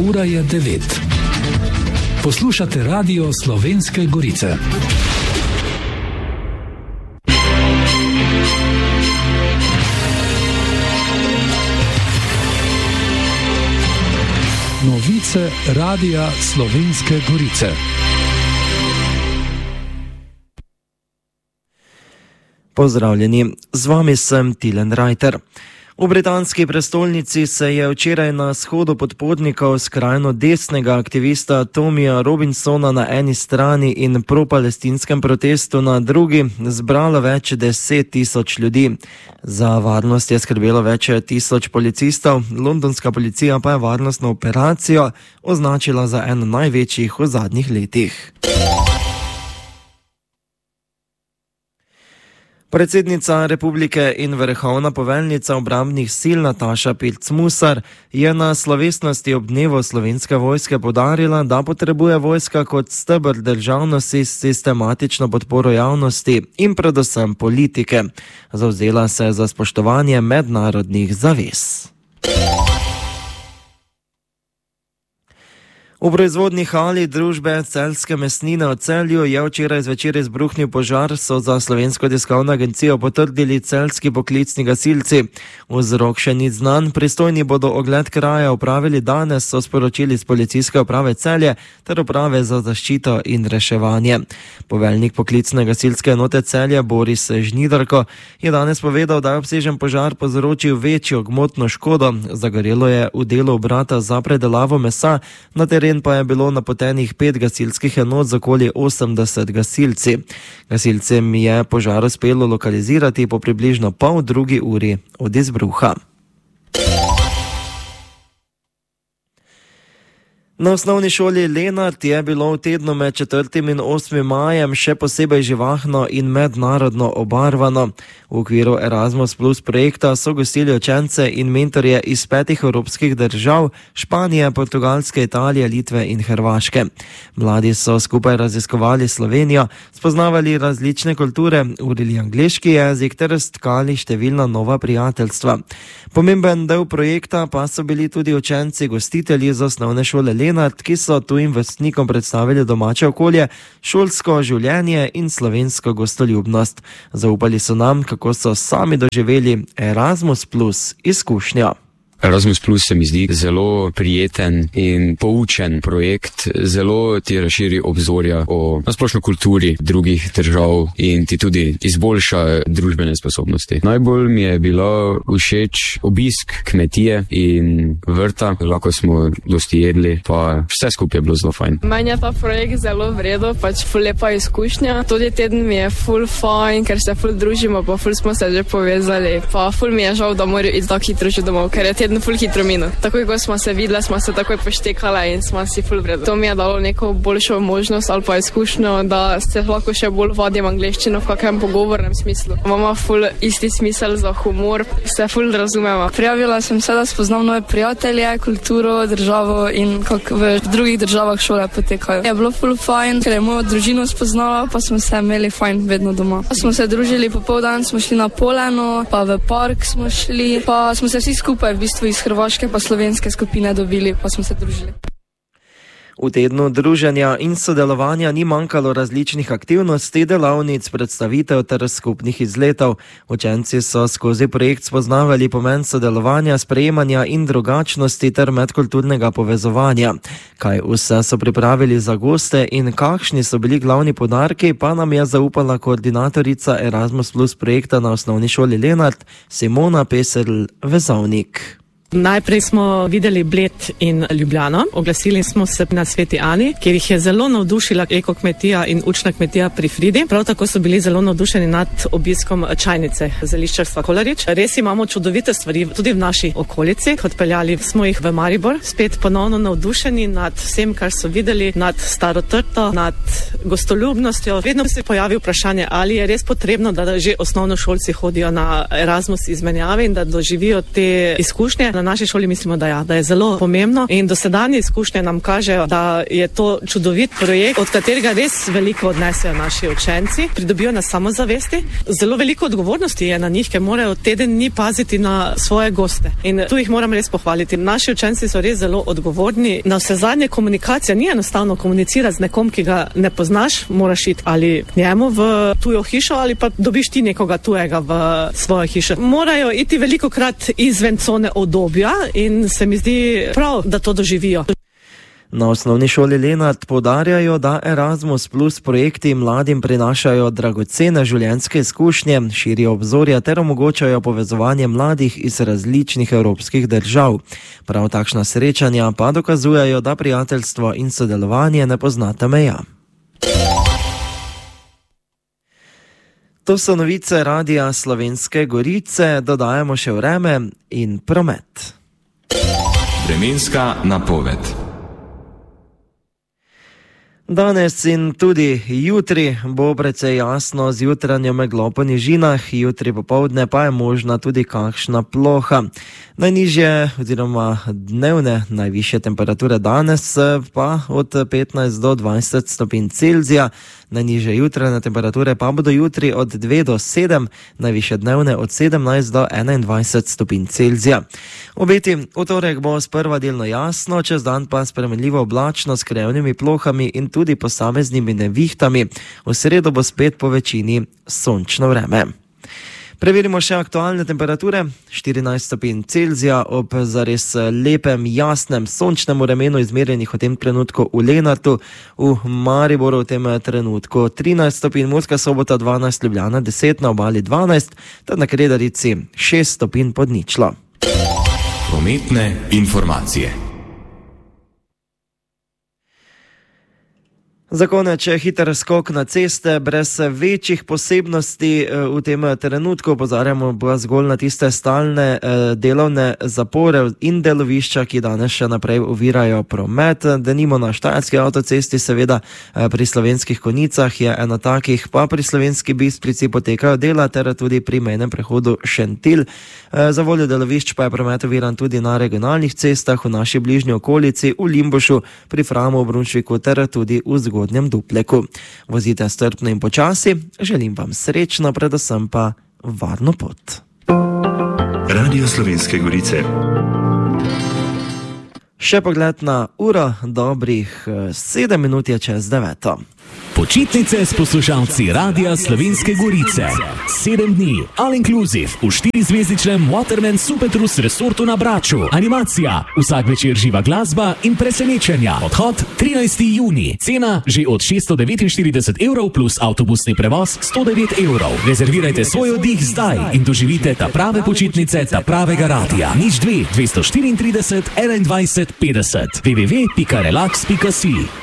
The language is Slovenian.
Ura je 9. Poslušate Radio Slovenske Gorice. Novice Radia Slovenske Gorice. Pozdravljeni, z vami sem Tilen Rajter. V britanski prestolnici se je včeraj na shodu podpornikov skrajno desnega aktivista Tomija Robinsona na eni strani in pro-palestinskem protestu na drugi zbralo več 10.000 ljudi. Za varnost je skrbelo več 1000 policistov, londonska policija pa je varnostno operacijo označila za eno največjih v zadnjih letih. Predsednica republike in vrhovna poveljnica obrambnih sil Nataša Pirc-Musar je na slovesnosti ob dnevu Slovenske vojske poudarila, da potrebuje vojska kot steber državnosti s sistematično podporo javnosti in predvsem politike. Zavzela se je za spoštovanje mednarodnih zavez. V proizvodni hali družbe Celjske mesnine v Celju je včeraj zvečer izbruhnil požar, so za Slovensko tiskovno agencijo potrdili celjski poklicni gasilci. Vzrok še ni znan, pristojni bodo ogled kraja opravili danes, so sporočili z policijske uprave Celje ter uprave za zaščito in reševanje. Poveljnik poklicne gasilske enote Celje Boris Žnidarko je danes povedal, da je obsežen požar povzročil večjo gmotno škodo. Zagorelo je v delu obrata za predelavo mesa, na terenu pa je bilo napotenih 5 gasilskih enot z okoli 80 gasilci. Gasilcem je požar uspelo lokalizirati po približno pol drugi uri od izbruha. Na osnovni šoli Lenart je bilo v tednu med 4. in 8. majem še posebej živahno in mednarodno obarvano. V okviru Erasmus Plus projekta so gostili učence in mentorje iz 5 evropskih držav, Španije, Portugalske, Italije, Litve in Hrvaške. Mladi so skupaj raziskovali Slovenijo, spoznavali različne kulture, urili angleški jezik ter stkali številna nova prijateljstva. Pomemben del projekta pa so bili tudi učenci gostitelji z osnovne šole Lenart, ki so tujim vrstnikom predstavili domače okolje, šolsko življenje in slovensko gostoljubnost. Zaupali so nam, kako so sami doživeli Erasmus Plus izkušnjo. Erasmus Plus se mi zdi zelo prijeten in poučen projekt, zelo ti razširi obzorja o nasplošno kulturi drugih držav in ti tudi izboljša družbene sposobnosti. Najbolj mi je bilo všeč obisk kmetije in vrta, lahko smo dosti jedli, pa vse skupaj je bilo zelo fajn. Meni je ta projekt zelo vredo, pač ful lepa izkušnja. Tudi teden mi je ful fajn, ker se ful družimo, pa ful smo se že povezali, pa ful mi je žal, da morajo iti tako hitro že domov, ker je ful hitro minil. Takoj, ko smo se videli, smo se takoj poštekali in smo si ful vredo. To mi je dalo neko boljšo možnost ali pa izkušnjo, da se lahko še bolj vadim angleščino v kakem pogovornem smislu. Imamo ful isti smisel za humor, se ful razumemo. Prijavila sem se, da spoznam nove prijatelje, kulturo, državo in kako v drugih državah šole potekajo. Je bilo ful fajn, ker je mojo družino spoznala, pa smo se imeli fajn vedno doma. Pa smo se družili popoldan, smo šli na Poleno, pa v park smo šli, pa smo se vsi skupaj v bistvu iz hrvaške pa slovenske skupine dobili, pa smo se družili. V tednu druženja in sodelovanja ni manjkalo različnih aktivnosti, delavnic, predstavitev ter skupnih izletov. Učenci so skozi projekt spoznavali pomen sodelovanja, sprejemanja in drugačnosti ter medkulturnega povezovanja. Kaj vse so pripravili za goste in kakšni so bili glavni podarki, pa nam je zaupala koordinatorica Erasmus Plus projekta na osnovni šoli Lenart, Simona Peserl-Vezovnik. Najprej smo videli Bled in Ljubljano. Oglasili smo se na Sveti Ani, kjer jih je zelo navdušila ekokmetija in učna kmetija pri Fridi. Prav tako so bili zelo navdušeni nad obiskom čajnice zeliščarstva Kolarič. Res imamo čudovite stvari tudi v naši okolici. Odpeljali smo jih v Maribor, spet ponovno navdušeni nad vsem, kar so videli, nad staro trto, nad gostoljubnostjo. Vedno se pojavi vprašanje, ali je res potrebno, da že osnovnošolci hodijo na Erasmus izmenjave in da doživijo te izkušnje. na naši šoli mislimo, da je zelo pomembno in dosedanje izkušnje nam kažejo, da je to čudovit projekt, od katerega res veliko odnesejo naši učenci, pridobijo na samozavesti. Zelo veliko odgovornosti je na njih, ker morajo teden dni paziti na svoje goste. In tu jih moram res pohvaliti. Naši učenci so res zelo odgovorni. Na vse zadnje komunikacija ni enostavno komunicirati z nekom, ki ga ne poznaš, moraš iti ali k njemu v tujo hišo ali pa dobiš ti nekoga tujega v svojo hišo. Morajo iti velikokrat izven cone obdobja in se mi zdi prav, da to doživijo. Na osnovni šoli Lenart poudarjajo, da Erasmus Plus projekti mladim prinašajo dragocene življenjske izkušnje, širijo obzorja ter omogočajo povezovanje mladih iz različnih evropskih držav. Prav takšna srečanja pa dokazujejo, da prijateljstvo in sodelovanje ne poznata meja. To so novice Radia Slovenske Gorice, dodajamo še vreme in promet. Vremenska napoved. Danes in tudi jutri bo precej jasno z jutranjo meglo po nižinah, jutri popoldne pa je možna tudi kakšna ploha. Najnižje oziroma dnevne najvišje temperature danes pa od 15 do 20 stopinj Celzija, najnižje jutranje temperature pa bodo jutri od 2 do 7, najvišje dnevne od 17 do 21 stopinj Celzija. Obeti v torek bo sprva delno jasno, čez dan pa spremenljivo oblačno s krajevnimi plohami in tudi posameznimi nevihtami. V sredo bo spet po večini sončno vreme. Preverimo še aktualne temperature. 14 stopinj Celzija ob zares lepem, jasnem, sončnem vremenu izmerjenih v tem trenutku v Lenartu, v Mariboru v tem trenutku 13 stopinj, Murska Sobota 12, Ljubljana 10, na obali 12, ter na Kredarici 6 stopinj pod ničlo. Prometne informacije. Za konec hiter skok na ceste brez večjih posebnosti v tem trenutku. Opozarjamo pa zgolj na tiste stalne delovne zapore in delovišča, ki danes še naprej ovirajo promet. Denimo na Štajerski avtocesti, seveda pri Slovenskih Konjicah je eno takih, pa pri Slovenski Bistrici potekajo dela ter tudi pri mejnem prehodu Šentilj. Za voljo delovišč pa je promet oviran tudi na regionalnih cestah v naši bližnji okolici, v Limbušu, pri Framu, v Brunšviku ter tudi v Zgodnjem Dupleku. Vozite strpno in počasi, želim vam srečno, predvsem pa varno pot. Radio Slovenske Gorice. Še pogled na uro, dobrih 7 minut je čez 9. Počitnice s poslušalci Radia Slovenske Gorice. 7 dni, all inclusive, v 4-zvezdičnem Waterman Supertrus resortu na Braču. Animacija, vsak večer živa glasba in presenečenja. Odhod 13. juni, cena že od 649 evrov plus avtobusni prevoz 109 evrov. Rezervirajte svoj oddih zdaj in doživite ta prave počitnice, ta pravega radia. 02 234 21 50 www.relax.si